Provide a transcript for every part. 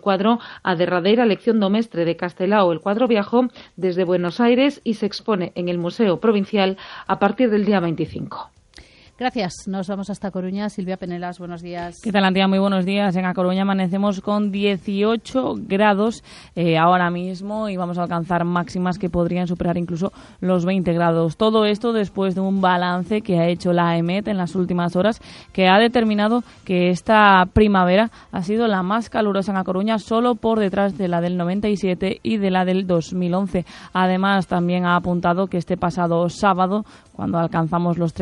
cuadro A derradeira lección do mestre de Castelao. El cuadro viajó desde Buenos Aires y se expone en el Museo Provincial a partir del día 25. Gracias. Nos vamos hasta Coruña. Silvia Penelas, buenos días. ¿Qué tal, Antía? Muy buenos días. En A Coruña amanecemos con 18 grados ahora mismo y vamos a alcanzar máximas que podrían superar incluso los 20 grados. Todo esto después de un balance que ha hecho la EMET en las últimas horas, que ha determinado que esta primavera ha sido la más calurosa en A Coruña, solo por detrás de la del 97 y de la del 2011. Además, también ha apuntado que este pasado sábado, cuando alcanzamos los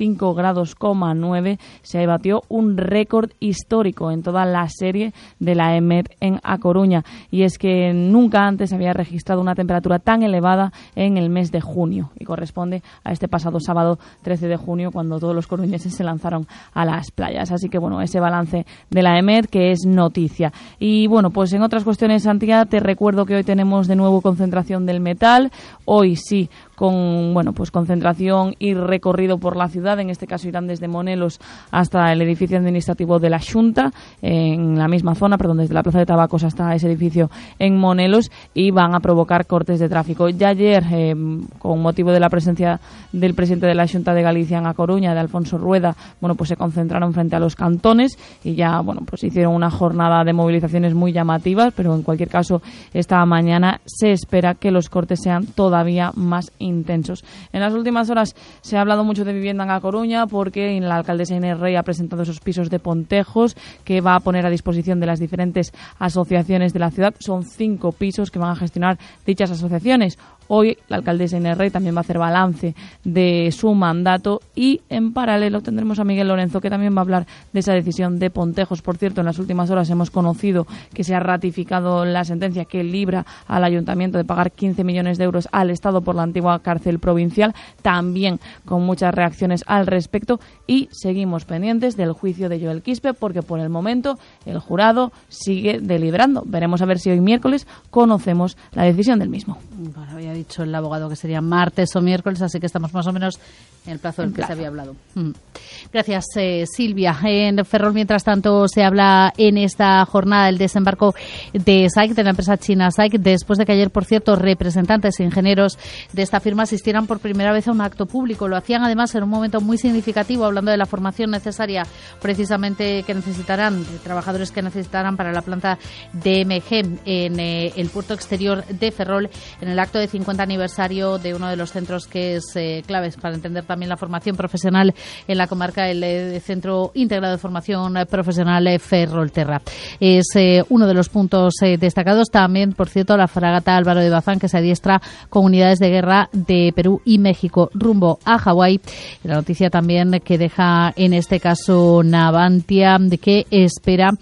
35,9 grados, se batió un récord histórico en toda la serie de la EMET en A Coruña. Y es que nunca antes había registrado una temperatura tan elevada en el mes de junio. Y corresponde a este pasado sábado 13 de junio, cuando todos los coruñeses se lanzaron a las playas. Así que, bueno, ese balance de la EMET que es noticia. Y, bueno, pues en otras cuestiones, Santiago, te recuerdo que hoy tenemos de nuevo concentración del metal. Hoy sí, con, bueno, pues concentración y recorrido por la ciudad. En este caso irán desde Monelos hasta el edificio administrativo de la Xunta, en la misma zona, perdón, desde la Plaza de Tabacos hasta ese edificio en Monelos, y van a provocar cortes de tráfico. Ya ayer, con motivo de la presencia del presidente de la Xunta de Galicia en A Coruña, de Alfonso Rueda, bueno, pues se concentraron frente a los cantones y ya, bueno, pues hicieron una jornada de movilizaciones muy llamativas, pero en cualquier caso esta mañana se espera que los cortes sean todavía más intensos. En las últimas horas se ha hablado mucho de vivienda en A Coruña, porque la alcaldesa Inés Rey ha presentado esos pisos de Pontejos que va a poner a disposición de las diferentes asociaciones de la ciudad. Son 5 pisos que van a gestionar dichas asociaciones. Hoy la alcaldesa Inés Rey también va a hacer balance de su mandato y en paralelo tendremos a Miguel Lorenzo, que también va a hablar de esa decisión de Pontejos. Por cierto, en las últimas horas hemos conocido que se ha ratificado la sentencia que libra al ayuntamiento de pagar 15 millones de euros al Estado por la antigua cárcel provincial, también con muchas reacciones al respecto, y seguimos pendientes del juicio de Joel Quispe, porque por el momento el jurado sigue deliberando. Veremos a ver si hoy miércoles conocemos la decisión del mismo. Bueno, había dicho el abogado que sería martes o miércoles, así que estamos más o menos en el plazo del que se había hablado. Gracias, Silvia. En Ferrol, mientras tanto, se habla en esta jornada del desembarco de SAIC, de la empresa china SAIC, después de que ayer, por cierto, representantes e ingenieros de esta firma asistieran por primera vez a un acto público. Lo hacían además en un momento muy significativo, hablando de la formación necesaria precisamente que necesitarán, de trabajadores que necesitarán para la planta de MG en el puerto exterior de Ferrol, en el acto de 50 aniversario de uno de los centros que es claves para entender también la formación profesional en la comarca, el Centro Integrado de Formación Profesional Ferrolterra. Es uno de los puntos destacados. También, por cierto, la fragata Álvaro de Bazán, que se adiestra con unidades de guerra de Perú y México rumbo a Hawái. La noticia también que deja en este caso Navantia, de que espera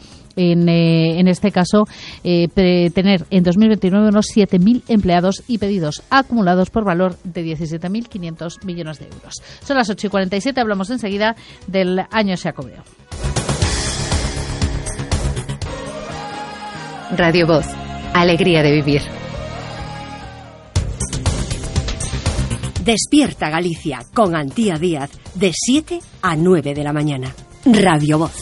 en este caso tener en 2029 unos 7.000 empleados y pedidos acumulados por valor de 17.500 millones de euros. Son las 8:47, hablamos enseguida del año Xacobeo. Radio Voz, alegría de vivir. Despierta Galicia con Antía Díaz, de 7 a 9 de la mañana. Radio Voz.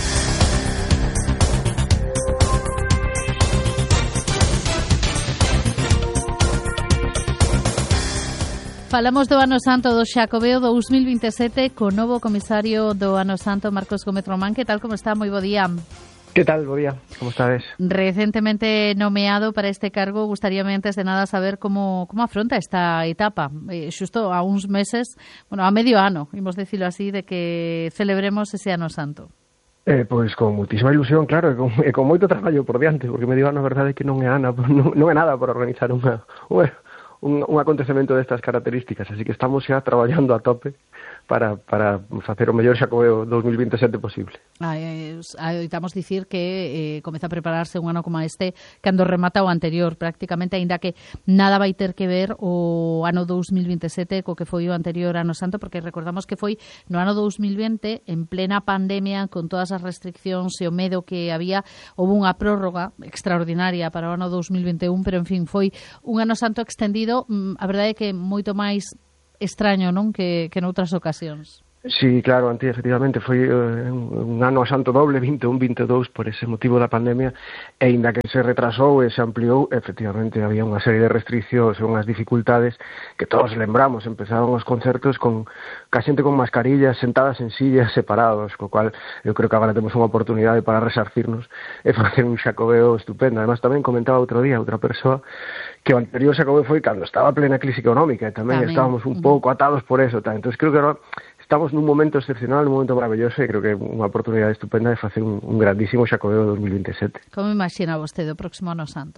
Falamos do Ano Santo do Xacobeo 2027 co novo comisario do Ano Santo, Marcos Gómez Román. Que tal, como está? Moi bo día. ¿Qué tal? Bo día. ¿Cómo estás? Recientemente nomeado para este cargo, gustaríame antes de nada saber cómo afronta esta etapa. Xusto a uns meses, bueno, a medio ano, imos decirlo así, de que celebremos ese Ano Santo. Pois con muitísima ilusión, claro, e con moito traballo por diante, porque medio ano a verdade é que non é nada para organizar un acontecemento destas características, así que estamos xa traballando a tope para facer o mellor Xacobeo 2027 posible. Estamos dicir que comeza a prepararse un ano como este cando remata o anterior, prácticamente, aínda que nada vai ter que ver o ano 2027 co que foi o anterior Ano Santo, porque recordamos que foi no ano 2020, en plena pandemia, con todas as restriccións e o medo que había, houve unha prórroga extraordinaria para o ano 2021, pero en fin, foi un Ano Santo extendido, a verdade é que moito máis extraño, non, que noutras ocasións. Sí, claro, Antía, efectivamente, foi un ano santo doble, 21-22, por ese motivo da pandemia, e inda que se retrasou e se ampliou, efectivamente, había unha serie de restriccións e unhas dificultades que todos lembramos. Empezaron os concertos con a xente con mascarillas, sentadas en sillas separados, co cual eu creo que agora temos unha oportunidade para resarcirnos e facer un Xacobeo estupendo. Además, tamén comentaba outro día outra persoa que o anterior Xacobeo foi cando estaba a plena crise económica e tamén estábamos un pouco atados por eso. Entón, creo que agora estamos nun momento excepcional, nun momento maravilloso, e creo que é unha oportunidade estupenda de facer un grandísimo Xacobeo 2027. Como imagina vostede o próximo Ano Santo?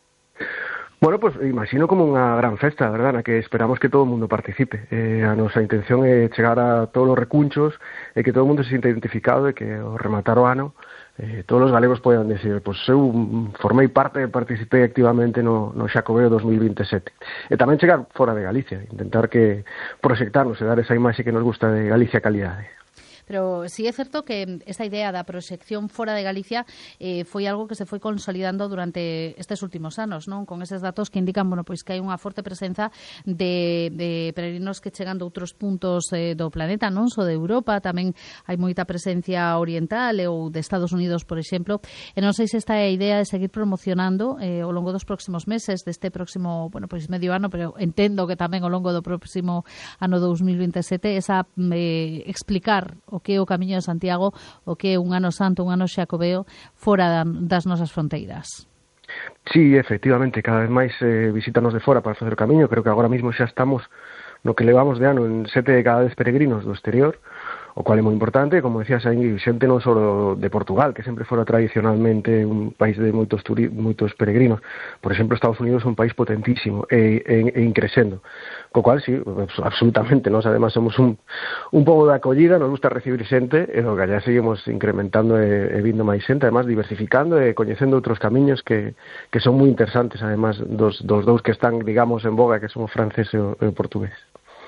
Bueno, pues imagino como unha gran festa, verdad, na que esperamos que todo o mundo participe. A nosa intención é chegar a todos os recunchos e que todo o mundo se sinta identificado e que ao rematar o ano todos os galegos poden decir, pois eu formei parte e participei activamente no Xacobeo 2027. E tamén chegar fora de Galicia, intentar que proxectarnos e dar esa imaxe que nos gusta de Galicia calidade. Pero sí é certo que esta idea da proxección fora de Galicia foi algo que se foi consolidando durante estes últimos anos, non? Con eses datos que indican, bueno, pois que hai unha forte presenza de peregrinos que chegan de outros puntos do planeta, non só de Europa, tamén hai moita presencia oriental ou de Estados Unidos, por exemplo. E non sei se esta é a idea de seguir promocionando ao longo dos próximos meses, deste próximo, bueno, pois medio ano, pero entendo que tamén ao longo do próximo ano 2027, esa explicar o que é o Camiño de Santiago, o que é un ano santo, un ano Xacobeo, fora das nosas fronteiras. Sí, efectivamente, cada vez máis visítanos de fora para facer o camiño. Creo que agora mismo xa estamos no que levamos de ano en 7 de cada 10 peregrinos do exterior, o cual é moi importante. Como decías, hai xente non só de Portugal, que sempre fora tradicionalmente un país de moitos peregrinos. Por exemplo, Estados Unidos é un país potentísimo e increcendo. Co cual, sí, absolutamente, nós además somos un pouco de acollida, nos gusta recibir xente, e o que allá seguimos incrementando e vindo máis xente, además diversificando e coñecendo outros camiños que son moi interesantes, además dos dous que están, digamos, en boga, que son o francés e o portugués.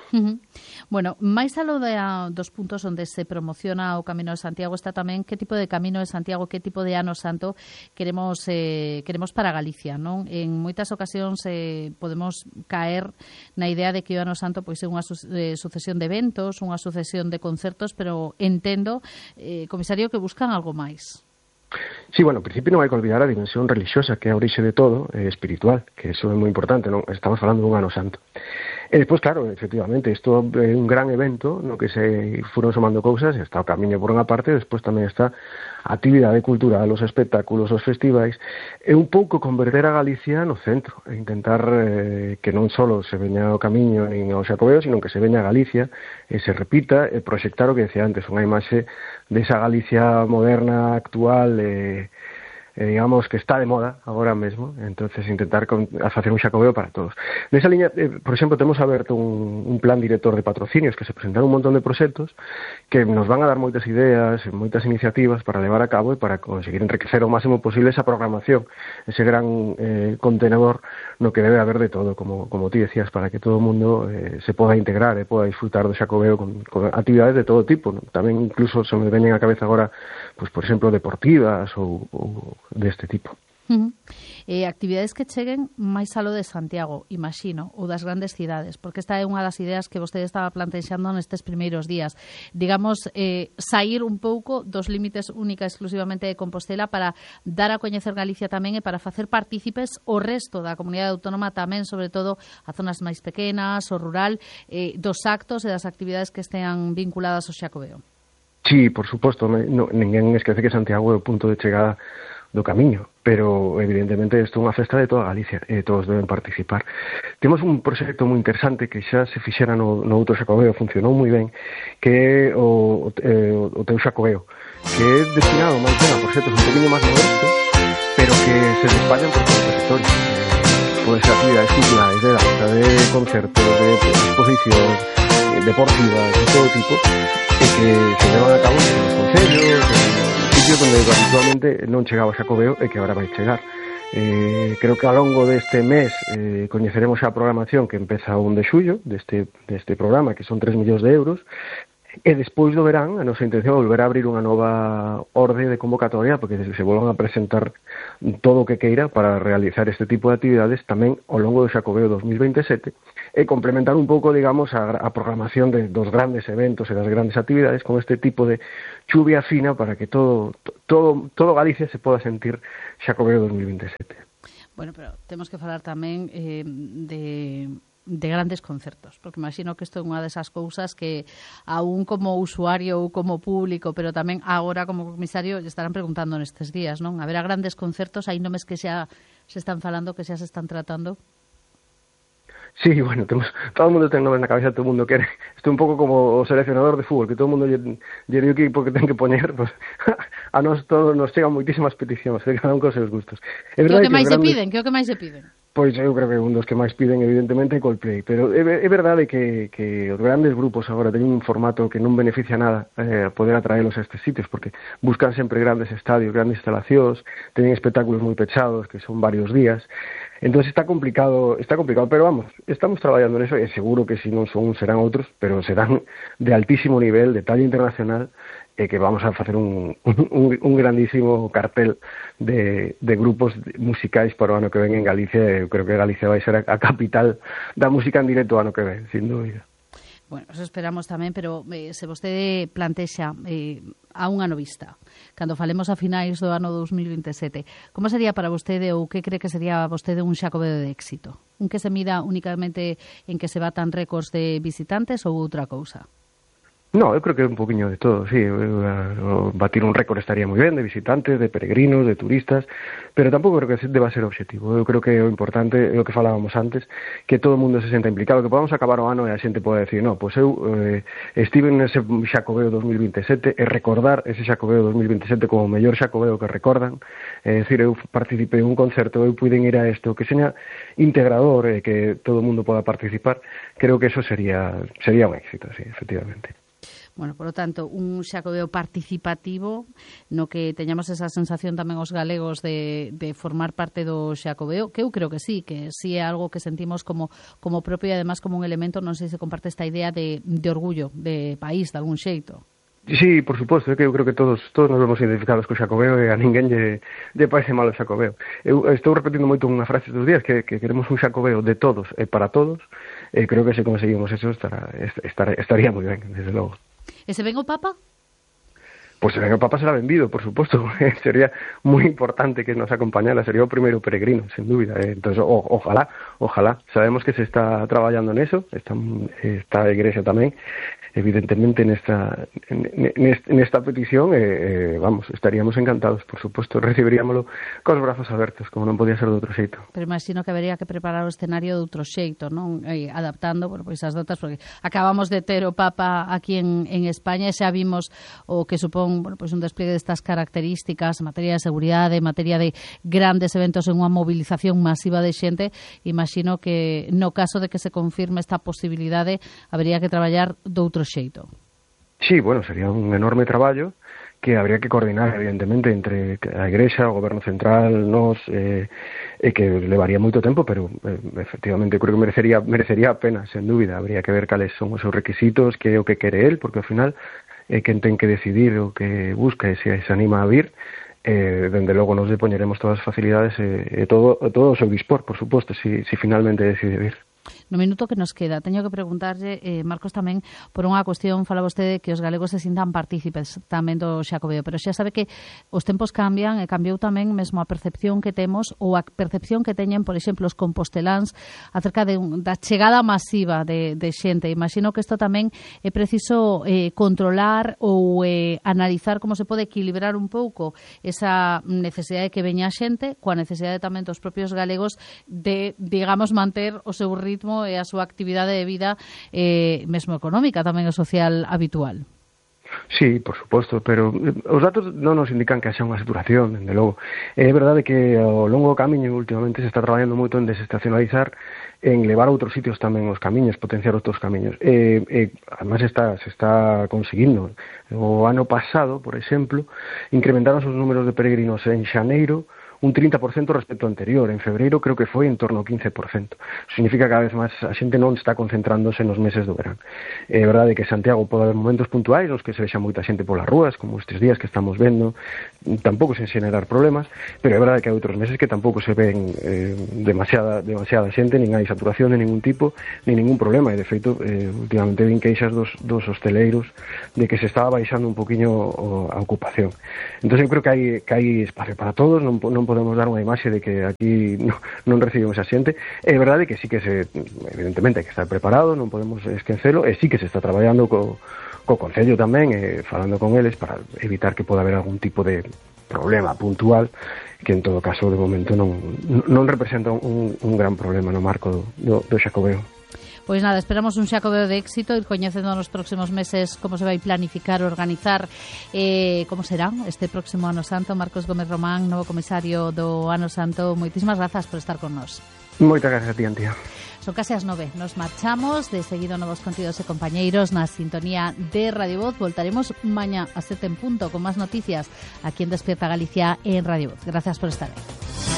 Bueno, máis aló dos puntos onde se promociona o Camino de Santiago está tamén que tipo de Camino de Santiago, que tipo de Ano Santo queremos para Galicia, non? En moitas ocasións podemos caer na idea de que o Ano Santo pois é unha sucesión de eventos, unha sucesión de concertos, pero entendo, comisario, que buscan algo máis. Sí, bueno, en principio non hai que olvidar a dimensión religiosa, que é a orixe de todo, espiritual, que eso é moi importante, non? Estamos falando dun Ano Santo. E despois, claro, efectivamente, isto é un gran evento no que se furon somando cousas, está o camiño por unha parte, e despois tamén está a actividade cultural, os espectáculos, os festivais, e un pouco converter a Galicia no centro, e intentar que non só se veña o camiño nin ao Xacobeo, sino que se veña a Galicia, e se repita, e proxectar o que decía antes, unha imaxe desa Galicia moderna, actual, digamos que está de moda agora mesmo, entonces intentar facer un Xacobeo para todos. Nesa liña, por exemplo, temos aberto un plan director de patrocinios que se presentaron un montón de proxectos que nos van a dar moitas ideas, moitas iniciativas para levar a cabo e para conseguir enriquecer o máximo posible esa programación, ese gran contenedor no que debe haber de todo, como ti decías, para que todo o mundo se poda integrar e poda disfrutar do Xacobeo con actividades de todo tipo, ¿no? Tamén incluso se me veñen a cabeza agora, pues, por exemplo, deportivas ou deste tipo. Actividades que cheguen máis aló de Santiago, imagino, ou das grandes cidades, porque esta é unha das ideas que vostede estaba plantexando nestes primeiros días. Digamos, sair un pouco dos límites única exclusivamente de Compostela para dar a coñecer Galicia tamén e para facer partícipes o resto da comunidade autónoma tamén, sobre todo a zonas máis pequenas, o rural, dos actos e das actividades que estean vinculadas ao Xacobeo. Sí, por suposto, ninguén esquece que Santiago é o punto de chegada do camiño, pero evidentemente isto é unha festa de toda Galicia e todos deben participar. Temos un proxecto moi interesante que xa se fixera no outro Xacobeo, funcionou moi ben, que é o teu Xacobeo, que é destinado máis ben a proxectos un poquinho máis modestos, pero que se despañan por todo o territorio. Pode ser actividades culturales, de danza, de concertos, de exposicións, deportivas, de todo tipo, e que se levan a cabo en os concellos, onde habitualmente non chegaba o Xacobeo e que agora vai chegar. Creo que ao longo deste mes coñeceremos a programación que empeza o 1 de xullo deste programa, que son 3 millóns de euros, e despois do verán a nosa intención é volver a abrir unha nova orde de convocatoria porque se volvan a presentar todo o que queira para realizar este tipo de actividades tamén ao longo do Xacobeo 2027 complementar un pouco, digamos, a programación dos grandes eventos e das grandes actividades con este tipo de chuvia fina para que todo Galicia se poda sentir Xacobeo 2027. Bueno, pero temos que falar tamén de grandes concertos, porque imagino que isto é unha desas cousas que aún como usuario ou como público, pero tamén agora como comisario lle estarán preguntando nestes días, non? Haberá grandes concertos, hai nomes que xa se están falando, que xa se están tratando? Sí, bueno, todo o mundo ten nomes na cabeza, todo o mundo quere. Isto é un pouco como o seleccionador de fútbol, que todo o mundo lle di o equipo que ten que poñer, pues, a nós todos nos chegan moitísimas peticións, cada un cos seus gustos. Que o que máis se piden? Que o que máis se piden? Pois eu creo que un dos que máis piden evidentemente é Coldplay, pero é verdade que os grandes grupos agora teñen un formato que non beneficia nada poder atraelos a estes sitios, porque buscan sempre grandes estadios, grandes instalacións, teñen espectáculos moi pechados que son varios días. Entonces está complicado, pero vamos, estamos traballando en eso e seguro que si non son serán outros, pero serán de altísimo nivel, de talla internacional, e que vamos a facer un grandísimo cartel de grupos musicais para o ano que ven en Galicia. Eu creo que Galicia vai ser a capital da música en directo o ano que ven, sin dúbida. Bueno, eso esperamos tamén, pero se vostede plantexa a un ano vista, cando falemos a finais do ano 2027, como sería para vostede ou que cree que sería vostede un Xacobeo de éxito? Un que se mida únicamente en que se batan récords de visitantes ou outra cousa? No, eu creo que é un poquinho de todo, sí. Batir un récord estaría moi ben, de visitantes, de peregrinos, de turistas, pero tampouco creo que deba ser o obxectivo. Eu creo que o importante é o que falábamos antes, que todo o mundo se senta implicado, que podamos acabar o ano e a xente pode decir, no, pois eu estive nese Xacobeo 2027 e recordar ese Xacobeo 2027 como o mellor Xacobeo que recordan, é dicir, eu participei en un concerto, eu puiden ir a isto, que seña integrador e que todo o mundo poda participar. Creo que eso sería un éxito, sí, efectivamente. Bueno, por lo tanto, un Xacobeo participativo no que teñamos esa sensación tamén os galegos de formar parte do Xacobeo, que eu creo que sí é algo que sentimos como propio e además como un elemento, non sei se comparte esta idea de orgullo, de país, de algún xeito. Sí, por suposto, que eu creo que todos nos vemos identificados co Xacobeo e a ninguén lle parece mal o Xacobeo. Eu estou repetindo moito unha frase estes días que queremos un Xacobeo de todos e para todos, e creo que se conseguimos eso estaría moi ben, desde logo. E se ven o Papa? Pois se ven o Papa será benvido, por suposto. Sería moi importante que nos acompañara, sería o primeiro peregrino, sen dúbida. Entonces, ojalá. Sabemos que se está traballando neso, está a Igrexa tamén, evidentemente nesta petición, vamos, estaríamos encantados, por suposto, recibiríamolo cos brazos abertos, como non podía ser de outro xeito. Pero imagino que habería que preparar o escenario de outro xeito, non? Adaptando, pois as datas, porque acabamos de ter o Papa aquí en España e xa vimos o que supón, pois un despliegue destas características en materia de seguridade, en materia de grandes eventos en unha movilización masiva de xente. Imagino que no caso de que se confirme esta posibilidade, habería que traballar de outro xeito. Sí, bueno, sería un enorme traballo que habría que coordinar, evidentemente, entre a Igrexa, o Goberno Central, nos, e que levaría moito tempo, pero efectivamente creo que merecería a pena, sen dúbida. Habría que ver cales son os seus requisitos, que é o que quere el, porque ao final é quen ten que decidir o que busca e se anima a vir. Dende logo nos poñeremos todas as facilidades e todo o seu dispor, por suposto, si finalmente decide vir. No minuto que nos queda, teño que preguntarlle, Marcos, tamén por unha cuestión, fala vostede que os galegos se sintan partícipes tamén do Xacobeo, pero xa sabe que os tempos cambian e cambiou tamén mesmo a percepción que temos ou a percepción que teñen, por exemplo, os composteláns acerca da chegada masiva de xente. Imagino que isto tamén é preciso controlar ou analizar como se pode equilibrar un pouco esa necesidade que veña a xente coa necesidade tamén dos propios galegos de, digamos, manter o seu ritmo e a súa actividade de vida mesmo económica, tamén o social habitual. Sí, por suposto, pero os datos non nos indican que haxa unha saturación, dende logo. É verdade que ao longo do camiño últimamente se está traballando moito en desestacionalizar, en levar a outros sitios tamén os camiños, potenciar outros camiños. Además se está conseguindo. O ano pasado, por exemplo, incrementaron os números de peregrinos en xaneiro un 30% respecto ao anterior. En febreiro creo que foi en torno ao 15%. Significa que cada vez máis a xente non está concentrándose nos meses do verán. É verdade que Santiago pode haber momentos puntuais nos que se vexa moita xente polas rúas, como estes días que estamos vendo, tampouco sen xenerar problemas, pero é verdade que hai outros meses que tampouco se ven demasiada xente, nin hai saturación de ningún tipo, nin ningún problema, e de feito últimamente vin queixas dos hosteleiros de que se estaba baixando un poquinho a ocupación. Entón eu creo que hai espacio para todos, non podemos dar unha imaxe de que aquí non recibimos a xente. É verdade que sí que evidentemente hai que estar preparado, non podemos esquecelo, e sí que se está traballando co Concello tamén, falando con eles para evitar que poda haber algún tipo de problema puntual, que en todo caso de momento non representa un gran problema no marco do Xacobeo. Pois nada, esperamos un Xacobeo de éxito, ir coñecendo nos próximos meses como se vai planificar, organizar, como será este próximo Ano Santo. Marcos Gómez Román, novo comisario do Ano Santo, moitísimas grazas por estar con nós. Moitas gracias a ti, Antía. Son case as 9, nos marchamos, de seguido novos contidos e compañeiros na sintonía de Radio Voz. Voltaremos mañá a 7 en punto con máis noticias aquí en Despierta Galicia en Radio Voz. Gracias por estar aí.